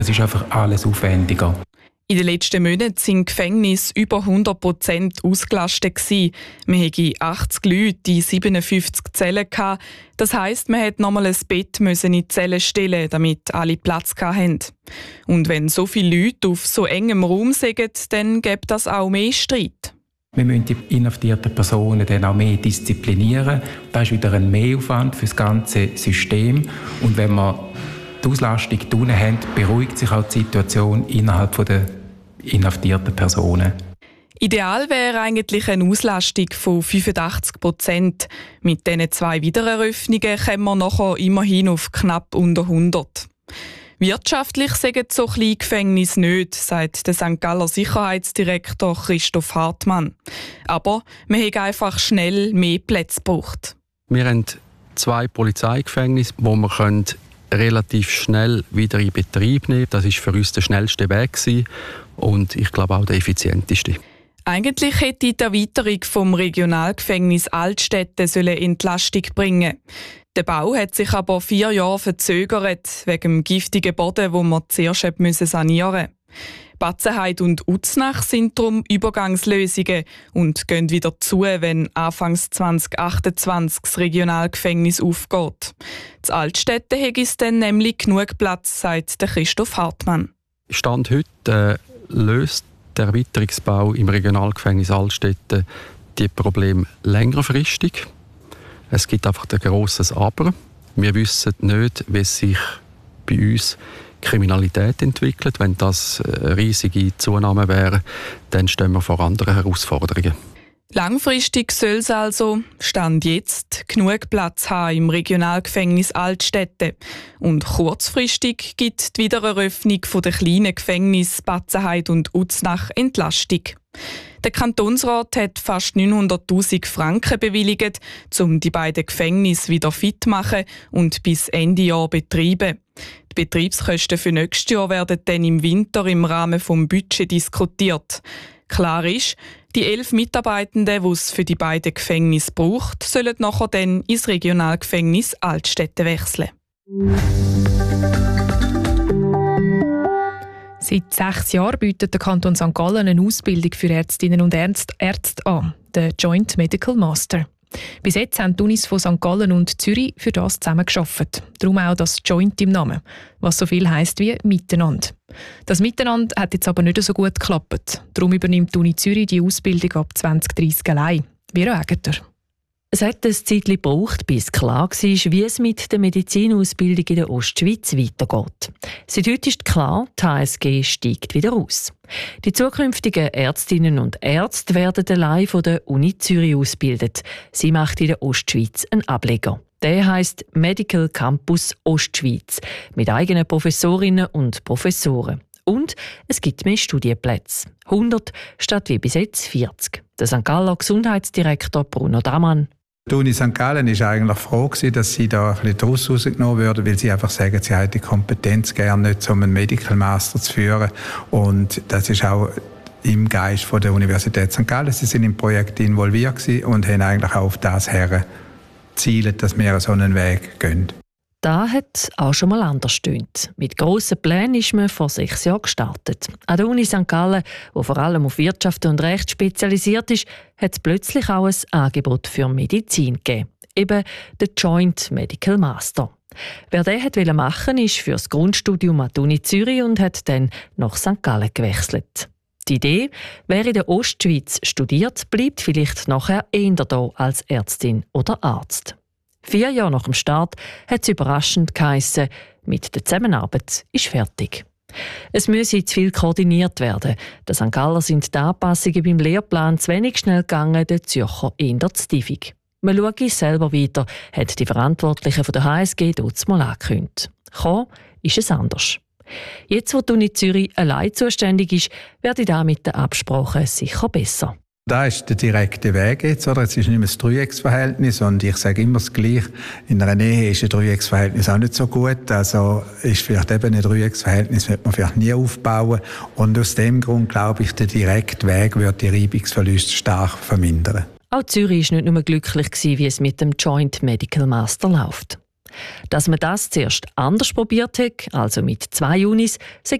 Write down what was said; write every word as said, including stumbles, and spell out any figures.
Es ist einfach alles aufwendiger. In den letzten Monaten waren Gefängnisse über hundert Prozent ausgelastet. Wir hatten achtzig Leute in siebenundfünfzig Zellen. Das heisst, man musste nochmal ein Bett in die Zelle stellen, damit alle Platz hatten. Und wenn so viele Leute auf so engem Raum sind, dann gibt das auch mehr Streit. Wir müssen die inhaftierten Personen dann auch mehr disziplinieren. Das ist wieder ein Mehraufwand für das ganze System. Und wenn wir die Auslastung unten haben, beruhigt sich auch die Situation innerhalb der inhaftierten Personen. Ideal wäre eigentlich eine Auslastung von fünfundachtzig Prozent. Mit diesen zwei Wiedereröffnungen kommen wir nachher immerhin auf knapp unter hundert. Wirtschaftlich sagen so kleine Gefängnisse nicht, sagt der Sankt Galler Sicherheitsdirektor Christoph Hartmann. Aber wir haben einfach schnell mehr Plätze gebraucht. Wir haben zwei Polizeigefängnisse, wo wir können relativ schnell wieder in Betrieb nehmen. Das war für uns der schnellste Weg und ich glaube auch der effizienteste. Eigentlich hätte die Erweiterung vom Regionalgefängnis Altstädte Entlastung bringen. Der Bau hat sich aber vier Jahre verzögert, wegen dem giftigen Boden, den wir zuerst sanieren mussten. Batzenheide und Uznach sind darum Übergangslösungen und gehen wieder zu, wenn Anfangs zwanzig achtundzwanzig das Regionalgefängnis aufgeht. Das Altstädte hätte es dann nämlich genug Platz, sagt Christoph Hartmann. Stand heute äh, löst der Erweiterungsbau im Regionalgefängnis Altstädte die Probleme längerfristig. Es gibt einfach ein grosses Aber. Wir wissen nicht, wie sich bei uns Kriminalität entwickelt. Wenn das eine riesige Zunahme wäre, dann stehen wir vor anderen Herausforderungen. Langfristig soll es also, Stand jetzt, genug Platz haben im Regionalgefängnis Altstädte. Und kurzfristig gibt die Wiedereröffnung der kleinen Gefängnisse Batzenheide und Uznach Entlastung. Der Kantonsrat hat fast neunhunderttausend Franken bewilligt, um die beiden Gefängnisse wieder fit zu machen und bis Ende Jahr betreiben. Die Betriebskosten für nächstes Jahr werden dann im Winter im Rahmen des Budgets diskutiert. Klar ist, die elf Mitarbeitenden, die es für die beiden Gefängnisse braucht, sollen nachher dann ins Regionalgefängnis Altstädte wechseln. Seit sechs Jahren bietet der Kanton Sankt Gallen eine Ausbildung für Ärztinnen und Ärzte an, der Joint Medical Master. Bis jetzt haben die Unis von Sankt Gallen und Zürich für das zusammengearbeitet. Darum auch das Joint im Namen, was so viel heisst wie Miteinander. Das Miteinander hat jetzt aber nicht so gut geklappt. Darum übernimmt die Uni Zürich die Ausbildung ab zwanzig dreißig allein. Wie reagiert ihr? Es hat ein Zeitchen gebraucht, bis klar war, wie es mit der Medizinausbildung in der Ostschweiz weitergeht. Seit heute ist klar, die H S G steigt wieder aus. Die zukünftigen Ärztinnen und Ärzte werden allein von der Uni Zürich ausgebildet. Sie macht in der Ostschweiz einen Ableger. Der heisst Medical Campus Ostschweiz, mit eigenen Professorinnen und Professoren. Und es gibt mehr Studienplätze. hundert statt wie bis jetzt vierzig. Der Sankt Galler Gesundheitsdirektor Bruno Damann. Die Uni Sankt Gallen war eigentlich froh, dass sie da ein bisschen daraus rausgenommen würden, weil sie einfach sagen, sie haben die Kompetenz gerne nicht, um einen Medical Master zu führen. Und das ist auch im Geist von der Universität Sankt Gallen. Sie sind im Projekt involviert und haben eigentlich auch auf das her gezielt, dass wir so einen Weg gehen. Das hat auch schon mal anders gestöhnt. Mit grossen Plänen ist man vor sechs Jahren gestartet. An der Uni Sankt Gallen, die vor allem auf Wirtschaft und Recht spezialisiert ist, hat es plötzlich auch ein Angebot für Medizin gegeben. Eben der Joint Medical Master. Wer den wollte machen, ist für das Grundstudium an die Uni Zürich und hat dann nach Sankt Gallen gewechselt. Die Idee, wer in der Ostschweiz studiert, bleibt vielleicht nachher eher da als Ärztin oder Arzt. Vier Jahre nach dem Start hat es überraschend geheissen, mit der Zusammenarbeit ist fertig. Es müsse zu viel koordiniert werden. Der Sankt Galler sind die Anpassungen beim Lehrplan zu wenig schnell gegangen, der Zürcher eher zu tiefig. Man schaue selber weiter, hat die Verantwortlichen von der H S G dort mal angekündigt. Kommen ist es anders. Jetzt, wo die Uni Zürich allein zuständig ist, werde da mit den Absprachen sicher besser. Das ist der direkte Weg jetzt, oder? Jetzt ist nicht mehr das Dreiecksverhältnis und ich sage immer das Gleiche. In einer Ehe ist ein Dreiecksverhältnis auch nicht so gut. Also ist vielleicht eben ein Dreiecksverhältnis, wird man vielleicht nie aufbauen. Und aus dem Grund glaube ich, der direkte Weg wird die Reibungsverluste stark vermindern. Auch Zürich war nicht nur glücklich, wie es mit dem Joint Medical Master läuft. Dass man das zuerst anders probiert hat, also mit zwei Unis, sei